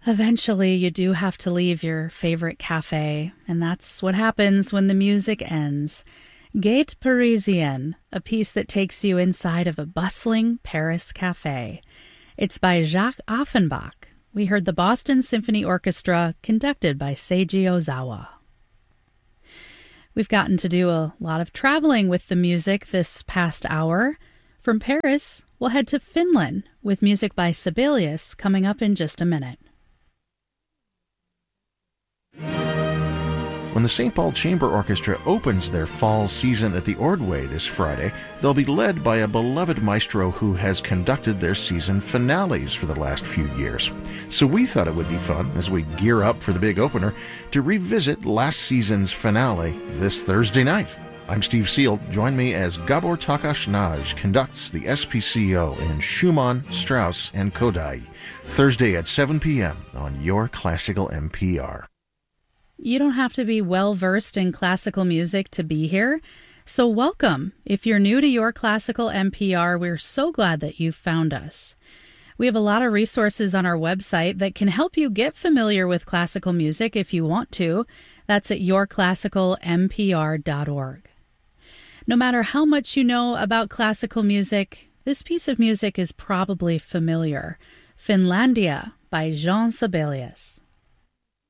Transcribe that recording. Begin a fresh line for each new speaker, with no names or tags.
Eventually, you do have to leave your favorite cafe, and that's what happens when the music ends. Gate Parisienne, a piece that takes you inside of a bustling Paris cafe. It's by Jacques Offenbach. We heard the Boston Symphony Orchestra, conducted by Seiji Ozawa. We've gotten to do a lot of traveling with the music this past hour. From Paris, we'll head to Finland with music by Sibelius coming up in just a minute.
When the St. Paul Chamber Orchestra opens their fall season at the Ordway this Friday, they'll be led by a beloved maestro who has conducted their season finales for the last few years. So we thought it would be fun, as we gear up for the big opener, to revisit last season's finale this Thursday night. I'm Steve Seal. Join me as Gabor Takas conducts the SPCO in Schumann, Strauss, and Kodály, Thursday at 7 p.m. on Your Classical NPR.
You don't have to be well-versed in classical music to be here, so welcome. If you're new to Your Classical NPR, we're so glad that you've found us. We have a lot of resources on our website that can help you get familiar with classical music if you want to. That's at yourclassicalnpr.org. No matter how much you know about classical music, this piece of music is probably familiar. Finlandia by Jean Sibelius.